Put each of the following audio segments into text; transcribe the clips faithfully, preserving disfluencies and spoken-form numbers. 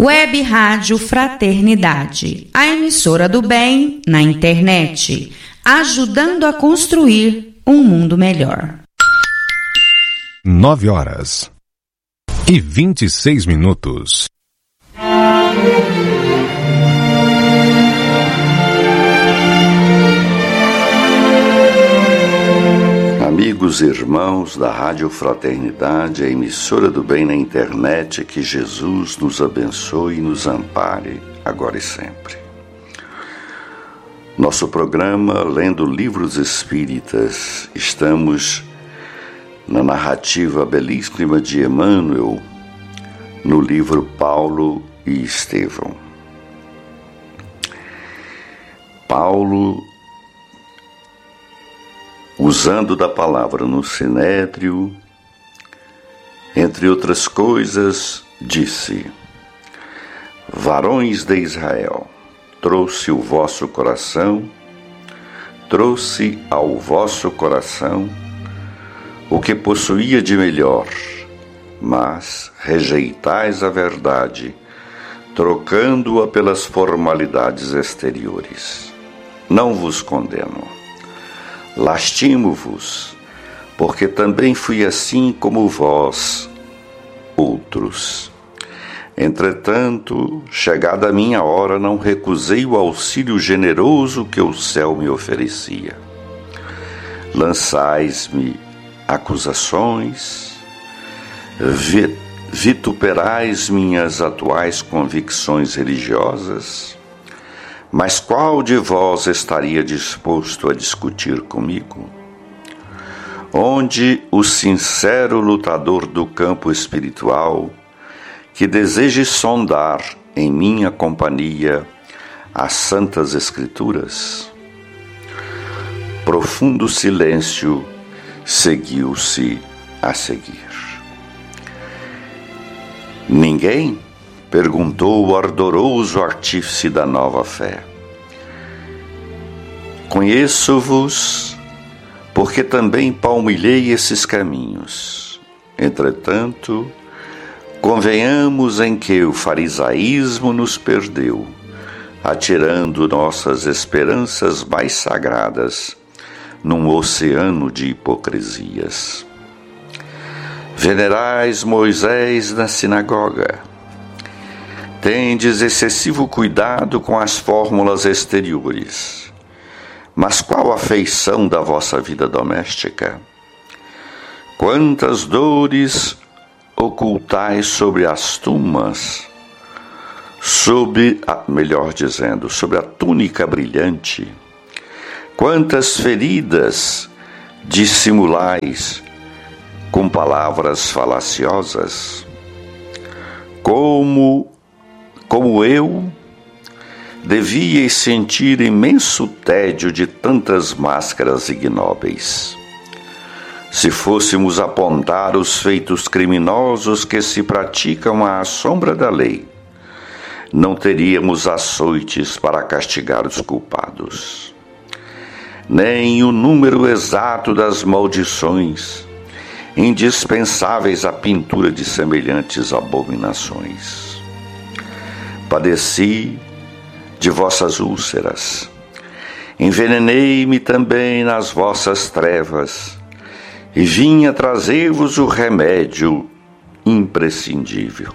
Web Rádio Fraternidade, a emissora do bem na internet, ajudando a construir um mundo melhor. Nove horas e vinte e seis minutos. Amigos e irmãos da Rádio Fraternidade, a emissora do bem na internet, que Jesus nos abençoe e nos ampare, agora e sempre. Nosso programa Lendo Livros Espíritas, estamos na narrativa belíssima de Emmanuel, no livro Paulo e Estevão. Paulo, usando da palavra no Sinédrio, entre outras coisas, disse: varões de Israel, trouxe o vosso coração, trouxe ao vosso coração o que possuía de melhor, mas rejeitais a verdade, trocando-a pelas formalidades exteriores. Não vos condeno. Lastimo-vos, porque também fui assim como vós, outros. Entretanto, chegada a minha hora, não recusei o auxílio generoso que o céu me oferecia. Lançais-me acusações, vituperais minhas atuais convicções religiosas, mas qual de vós estaria disposto a discutir comigo? Onde o sincero lutador do campo espiritual, que deseje sondar em minha companhia as Santas Escrituras? Profundo silêncio seguiu-se a seguir. Ninguém? Perguntou o ardoroso artífice da nova fé. Conheço-vos, porque também palmilhei esses caminhos. Entretanto, convenhamos em que o farisaísmo nos perdeu, atirando nossas esperanças mais sagradas num oceano de hipocrisias. Venerais Moisés na sinagoga. Tendes excessivo cuidado com as fórmulas exteriores. Mas qual a feição da vossa vida doméstica? Quantas dores ocultais sobre as tumas, sob, a, melhor dizendo, sobre a túnica brilhante? Quantas feridas dissimulais com palavras falaciosas? Como Como eu, devíeis sentir imenso tédio de tantas máscaras ignóbeis. Se fôssemos apontar os feitos criminosos que se praticam à sombra da lei, não teríamos açoites para castigar os culpados, nem o número exato das maldições indispensáveis à pintura de semelhantes abominações. Padeci de vossas úlceras, envenenei-me também nas vossas trevas, e vinha trazer-vos o remédio imprescindível.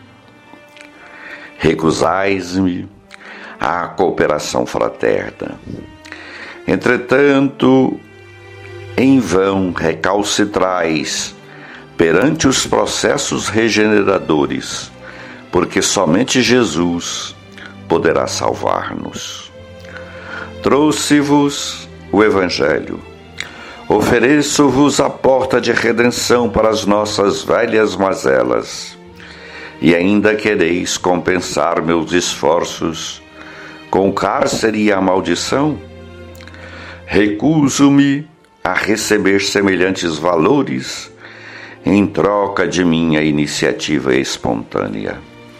Recusais-me à cooperação fraterna. Entretanto, em vão recalcitrais perante os processos regeneradores, porque somente Jesus poderá salvar-nos. Trouxe-vos o Evangelho. Ofereço-vos a porta de redenção para as nossas velhas mazelas, e ainda quereis compensar meus esforços com o cárcere e a maldição? Recuso-me a receber semelhantes valores em troca de minha iniciativa espontânea.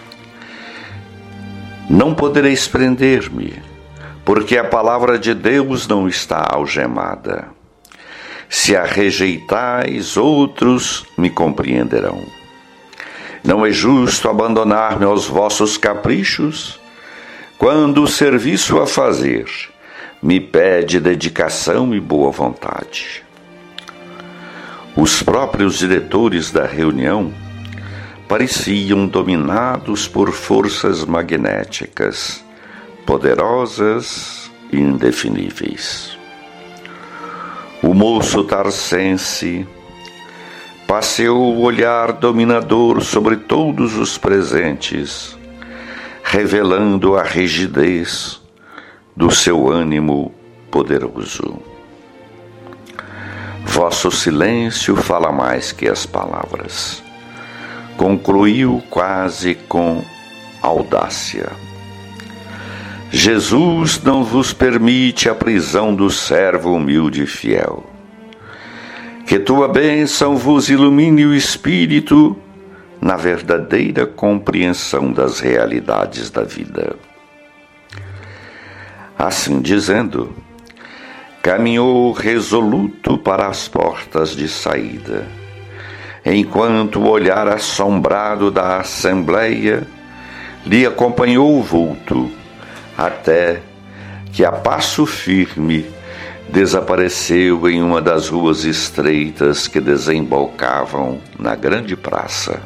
Não podereis prender-me, porque a palavra de Deus não está algemada. Se a rejeitais, outros me compreenderão. Não é justo abandonar-me aos vossos caprichos, quando o serviço a fazer me pede dedicação e boa vontade. Os próprios diretores da reunião pareciam dominados por forças magnéticas, poderosas e indefiníveis. O moço tarcense passeou o olhar dominador sobre todos os presentes, revelando a rigidez do seu ânimo poderoso. Vosso silêncio fala mais que as palavras, concluiu quase com audácia. Jesus não vos permite a prisão do servo humilde e fiel. Que tua bênção vos ilumine o espírito na verdadeira compreensão das realidades da vida. Assim dizendo, caminhou resoluto para as portas de saída, enquanto o olhar assombrado da assembleia lhe acompanhou o vulto, até que a passo firme desapareceu em uma das ruas estreitas que desembocavam na grande praça.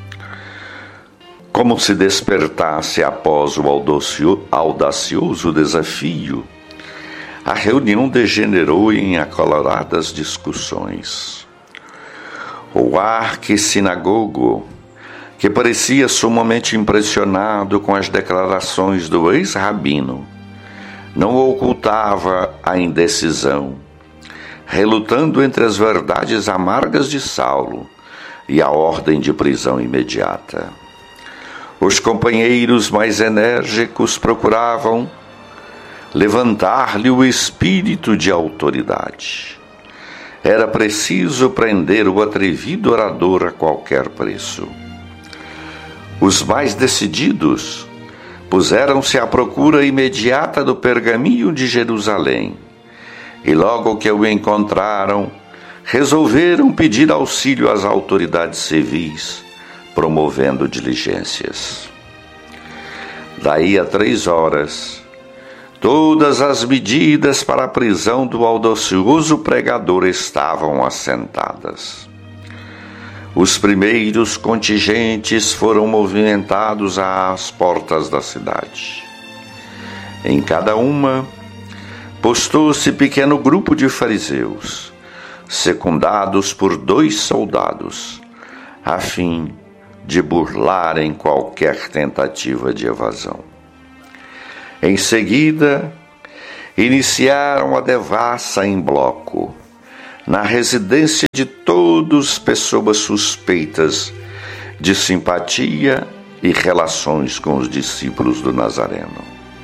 Como se despertasse após o audacioso desafio, a reunião degenerou em acaloradas discussões. O arquissinagogo, que parecia sumamente impressionado com as declarações do ex-rabino, não ocultava a indecisão, relutando entre as verdades amargas de Saulo e a ordem de prisão imediata. Os companheiros mais enérgicos procuravam levantar-lhe o espírito de autoridade. Era preciso prender o atrevido orador a qualquer preço. Os mais decididos puseram-se à procura imediata do pergaminho de Jerusalém, e logo que o encontraram, resolveram pedir auxílio às autoridades civis, promovendo diligências. Daí a três horas, todas as medidas para a prisão do audacioso pregador estavam assentadas. Os primeiros contingentes foram movimentados às portas da cidade. Em cada uma, postou-se pequeno grupo de fariseus, secundados por dois soldados, a fim de burlarem qualquer tentativa de evasão. Em seguida, iniciaram a devassa em bloco, na residência de todos pessoas suspeitas de simpatia e relações com os discípulos do Nazareno.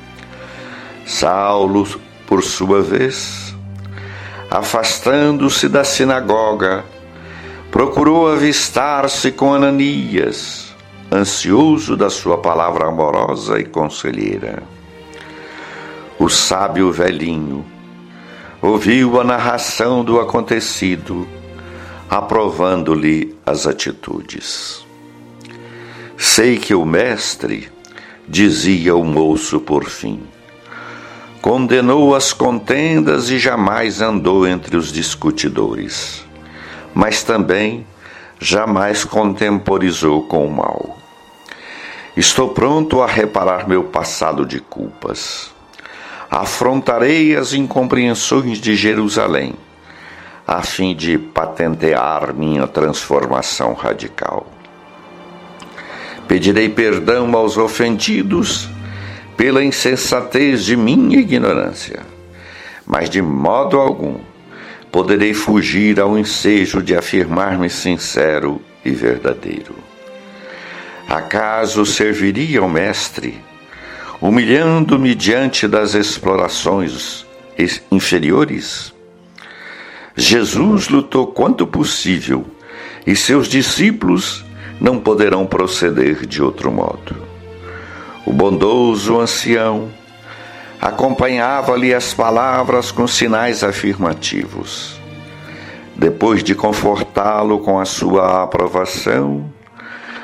Saulo, por sua vez, afastando-se da sinagoga, procurou avistar-se com Ananias, ansioso da sua palavra amorosa e conselheira. O sábio velhinho ouviu a narração do acontecido, aprovando-lhe as atitudes. Sei que o mestre, dizia o moço por fim, condenou as contendas e jamais andou entre os discutidores, mas também jamais contemporizou com o mal. Estou pronto a reparar meu passado de culpas. Afrontarei as incompreensões de Jerusalém, a fim de patentear minha transformação radical. Pedirei perdão aos ofendidos pela insensatez de minha ignorância, mas de modo algum poderei fugir ao ensejo de afirmar-me sincero e verdadeiro. Acaso serviria ao mestre, humilhando-me diante das explorações inferiores? Jesus lutou quanto possível, e seus discípulos não poderão proceder de outro modo. O bondoso ancião acompanhava-lhe as palavras com sinais afirmativos. Depois de confortá-lo com a sua aprovação,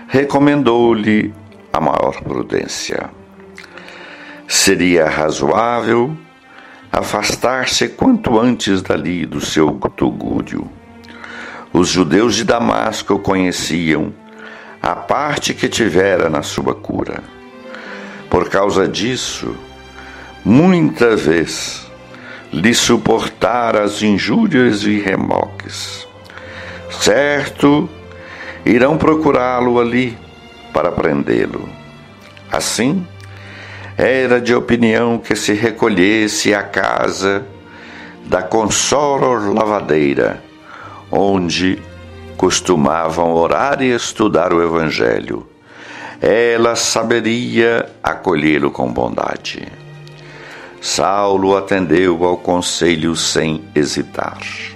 recomendou-lhe a maior prudência. Seria razoável afastar-se quanto antes dali do seu tugúrio. Os judeus de Damasco conheciam a parte que tivera na sua cura. Por causa disso, muita vez lhe suportara as injúrias e remoques. Certo, irão procurá-lo ali para prendê-lo. Assim, era de opinião que se recolhesse à casa da Consoror Lavadeira, onde costumavam orar e estudar o Evangelho. Ela saberia acolhê-lo com bondade. Saulo atendeu ao conselho sem hesitar.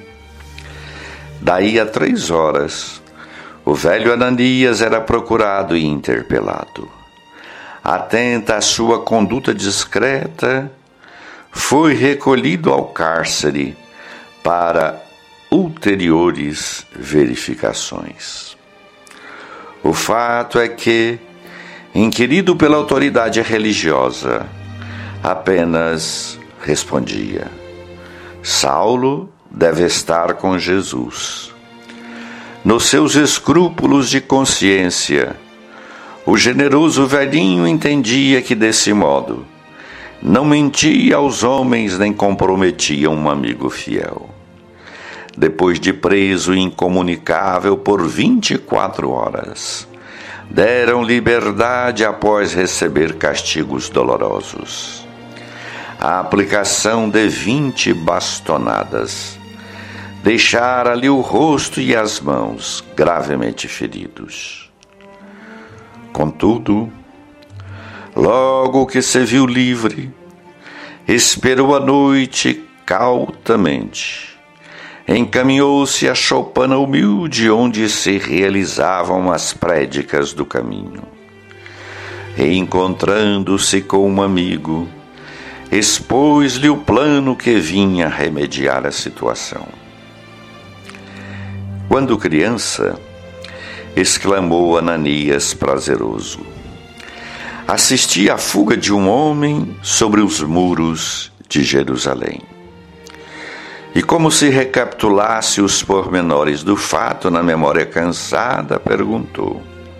Daí a três horas, o velho Ananias era procurado e interpelado. Atenta à sua conduta discreta, foi recolhido ao cárcere para ulteriores verificações. O fato é que, inquirido pela autoridade religiosa, apenas respondia: Saulo deve estar com Jesus. Nos seus escrúpulos de consciência, o generoso velhinho entendia que, desse modo, não mentia aos homens nem comprometia um amigo fiel. Depois de preso e incomunicável por vinte e quatro horas, deram liberdade após receber castigos dolorosos. A aplicação de vinte bastonadas deixara-lhe o rosto e as mãos gravemente feridos. Contudo, logo que se viu livre, esperou a noite cautamente. Encaminhou-se à choupana humilde onde se realizavam as prédicas do caminho. Reencontrando-se com um amigo, expôs-lhe o plano que vinha remediar a situação. Quando criança, exclamou Ananias prazeroso, assisti à fuga de um homem sobre os muros de Jerusalém. E como se recapitulasse os pormenores do fato na memória cansada, perguntou: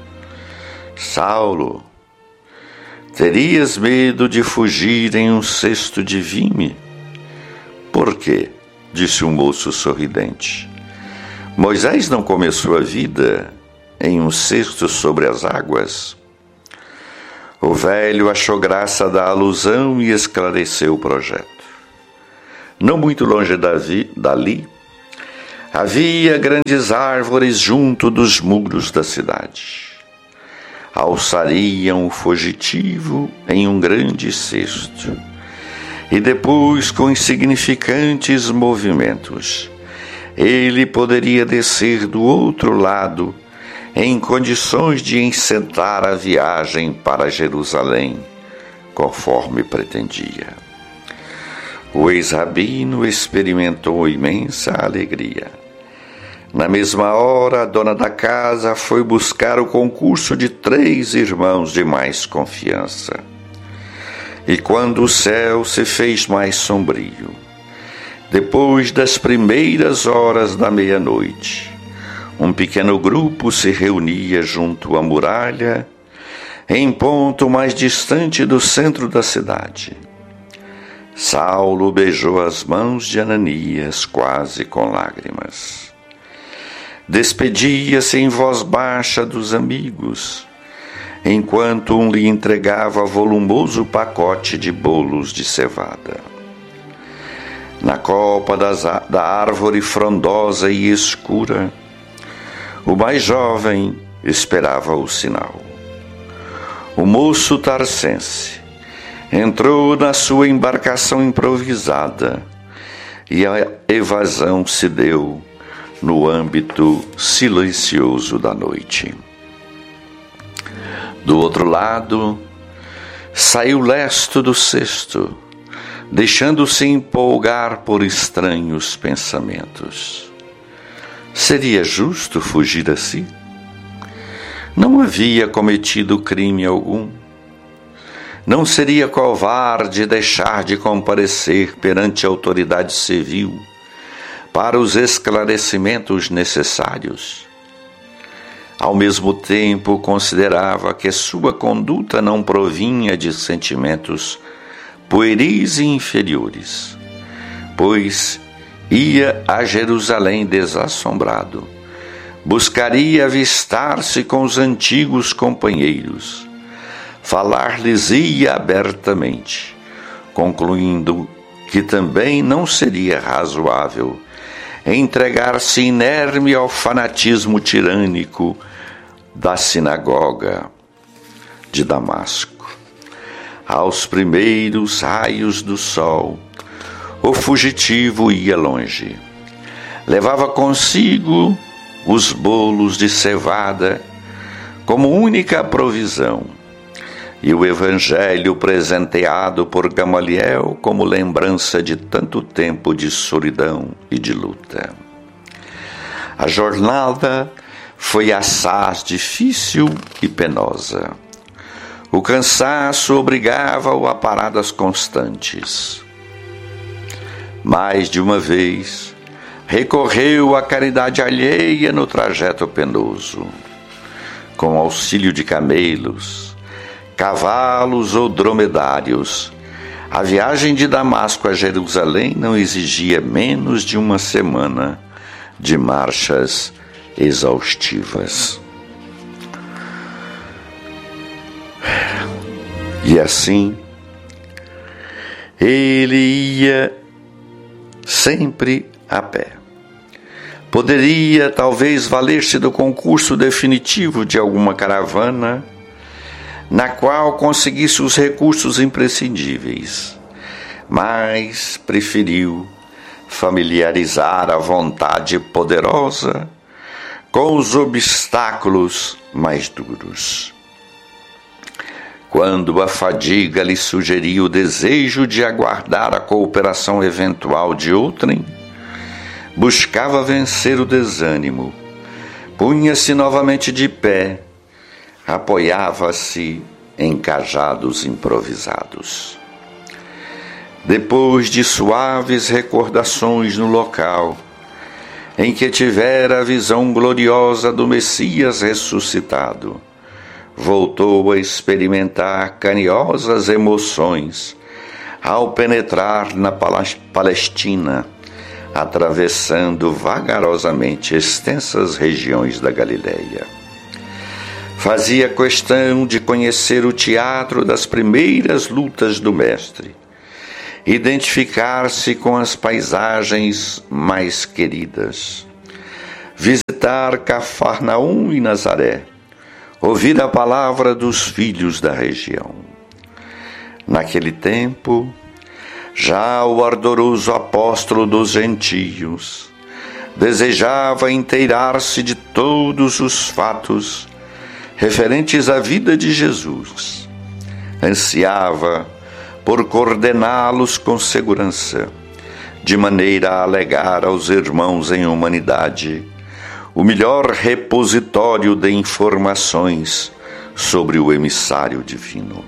Saulo, terias medo de fugir em um cesto de vime? Por quê? Disse o moço sorridente. Moisés não começou a vida em um cesto sobre as águas? O velho achou graça da alusão e esclareceu o projeto. Não muito longe dali, havia grandes árvores junto dos muros da cidade. Alçariam o fugitivo em um grande cesto, e depois, com insignificantes movimentos, ele poderia descer do outro lado em condições de encetar a viagem para Jerusalém, conforme pretendia. O ex-rabino experimentou imensa alegria. Na mesma hora, a dona da casa foi buscar o concurso de três irmãos de mais confiança. E quando o céu se fez mais sombrio, depois das primeiras horas da meia-noite, um pequeno grupo se reunia junto à muralha, em ponto mais distante do centro da cidade. Saulo beijou as mãos de Ananias quase com lágrimas. Despedia-se em voz baixa dos amigos, enquanto um lhe entregava volumoso pacote de bolos de cevada. Na copa das, da árvore frondosa e escura, o mais jovem esperava o sinal. O moço tarcense entrou na sua embarcação improvisada e a evasão se deu no âmbito silencioso da noite. Do outro lado, saiu lesto do cesto, deixando-se empolgar por estranhos pensamentos. Seria justo fugir assim? não havia cometido crime algum. Não seria covarde deixar de comparecer perante a autoridade civil para os esclarecimentos necessários. Ao mesmo tempo, considerava que sua conduta não provinha de sentimentos pueris e inferiores, pois ia a Jerusalém desassombrado, buscaria avistar-se com os antigos companheiros, falar-lhes-ia abertamente, concluindo que também não seria razoável entregar-se inerme ao fanatismo tirânico da sinagoga de Damasco. Aos primeiros raios do sol, o fugitivo ia longe. Levava consigo os bolos de cevada como única provisão, e o evangelho presenteado por Gamaliel como lembrança de tanto tempo de solidão e de luta. A jornada foi assaz difícil e penosa. O cansaço obrigava-o a paradas constantes. Mais de uma vez, recorreu à caridade alheia no trajeto penoso. Com auxílio de camelos, cavalos ou dromedários, a viagem de Damasco a Jerusalém não exigia menos de uma semana de marchas exaustivas. E assim, ele ia sempre a pé. Poderia talvez valer-se do concurso definitivo de alguma caravana na qual conseguisse os recursos imprescindíveis, mas preferiu familiarizar a vontade poderosa com os obstáculos mais duros. Quando a fadiga lhe sugeria o desejo de aguardar a cooperação eventual de outrem, buscava vencer o desânimo, punha-se novamente de pé, apoiava-se em cajados improvisados. Depois de suaves recordações no local em que tivera a visão gloriosa do Messias ressuscitado, voltou a experimentar cariosas emoções ao penetrar na Palestina, atravessando vagarosamente extensas regiões da Galileia. Fazia questão de conhecer o teatro das primeiras lutas do Mestre, identificar-se com as paisagens mais queridas, visitar Cafarnaum e Nazaré, ouvir a palavra dos filhos da região. Naquele tempo, já o ardoroso apóstolo dos gentios desejava inteirar-se de todos os fatos referentes à vida de Jesus. Ansiava por coordená-los com segurança, de maneira a alegar aos irmãos em humanidade o melhor repositório de informações sobre o emissário divino.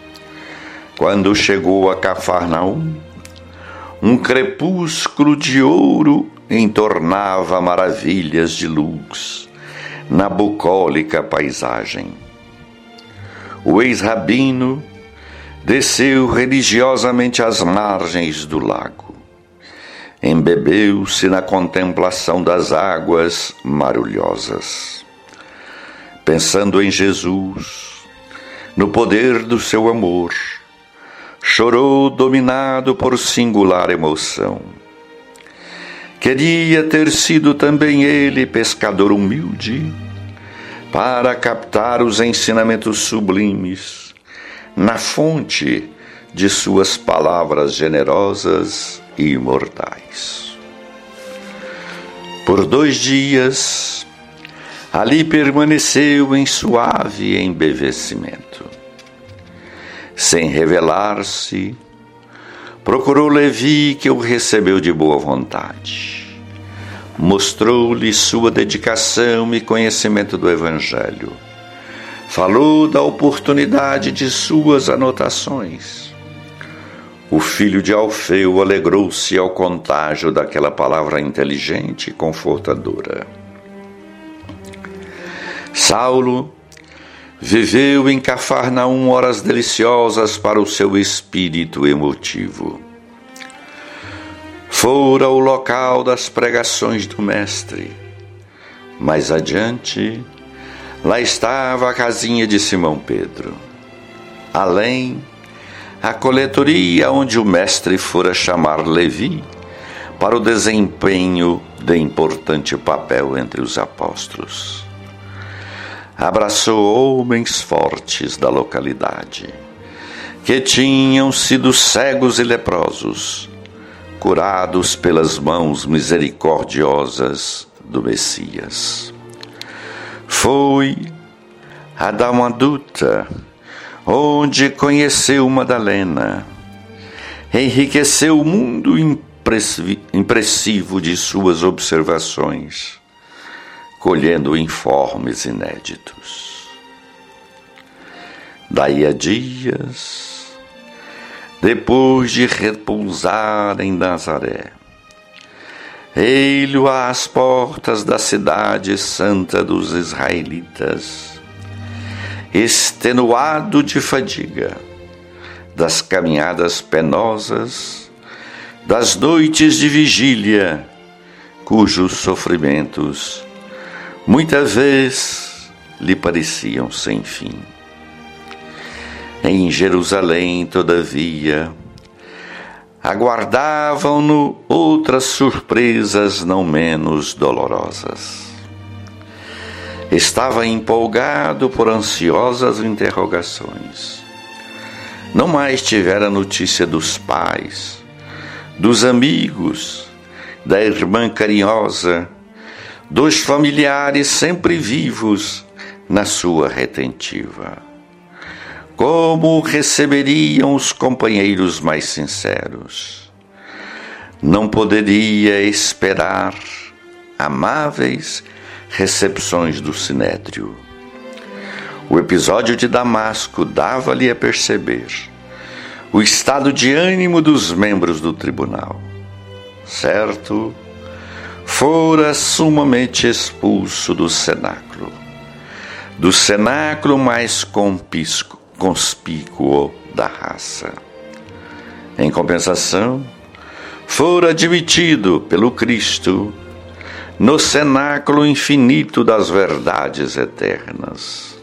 Quando chegou a Cafarnaum, um crepúsculo de ouro entornava maravilhas de luz na bucólica paisagem. O ex-rabino desceu religiosamente às margens do lago. Embebeu-se na contemplação das águas marulhosas. Pensando em Jesus, no poder do seu amor, chorou dominado por singular emoção. Queria ter sido também ele pescador humilde, para captar os ensinamentos sublimes na fonte de suas palavras generosas e imortais. Por dois dias, ali permaneceu em suave embevecimento. Sem revelar-se, procurou Levi, que o recebeu de boa vontade. Mostrou-lhe sua dedicação e conhecimento do Evangelho, falou da oportunidade de suas anotações. O filho de Alfeu alegrou-se ao contágio daquela palavra inteligente e confortadora. Saulo viveu em Cafarnaum horas deliciosas para o seu espírito emotivo. Fora o local das pregações do Mestre. Mais adiante, lá estava a casinha de Simão Pedro. Além, a coletoria onde o Mestre fora chamar Levi para o desempenho de importante papel entre os apóstolos. Abraçou homens fortes da localidade, que tinham sido cegos e leprosos, curados pelas mãos misericordiosas do Messias. Foi a Dalmanuta, onde conheceu Madalena, enriqueceu o mundo impressivo de suas observações, colhendo informes inéditos. Daí a dias, depois de repousar em Nazaré, ele às portas da cidade santa dos israelitas, extenuado de fadiga, das caminhadas penosas, das noites de vigília, cujos sofrimentos muitas vezes lhe pareciam sem fim. Em Jerusalém, todavia, aguardavam-no outras surpresas não menos dolorosas. Estava empolgado por ansiosas interrogações. Não mais tivera notícia dos pais, dos amigos, da irmã carinhosa, dos familiares sempre vivos na sua retentiva. Como receberiam os companheiros mais sinceros? Não poderia esperar amáveis recepções do Sinédrio. O episódio de Damasco dava-lhe a perceber o estado de ânimo dos membros do tribunal. Certo, fora sumamente expulso do cenáculo, do cenáculo mais conspícuo da raça. Em compensação, fora admitido pelo Cristo no cenáculo infinito das verdades eternas.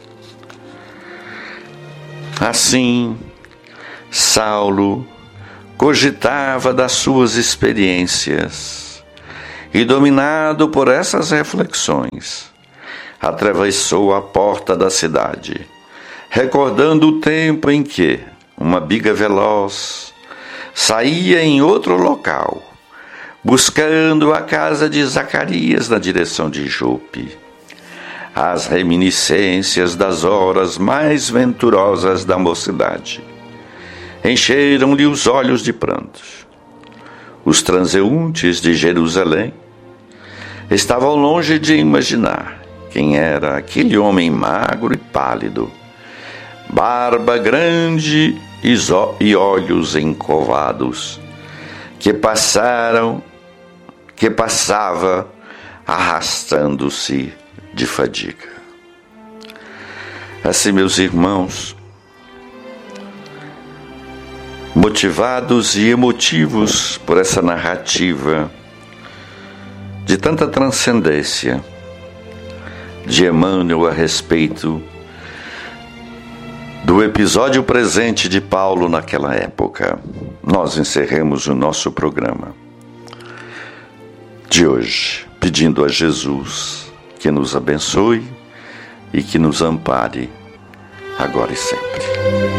Assim, Saulo cogitava das suas experiências e, dominado por essas reflexões, atravessou a porta da cidade, recordando o tempo em que uma biga veloz saía em outro local, buscando a casa de Zacarias na direção de Jope. As reminiscências das horas mais venturosas da mocidade encheram-lhe os olhos de pranto. Os transeuntes de Jerusalém estavam longe de imaginar quem era aquele homem magro e pálido, barba grande e olhos encovados, que passaram, que passava arrastando-se de fadiga. Assim, meus irmãos, motivados e emotivos por essa narrativa de tanta transcendência de Emmanuel a respeito do episódio presente de Paulo naquela época, nós encerramos o nosso programa de hoje, pedindo a Jesus que nos abençoe e que nos ampare agora e sempre.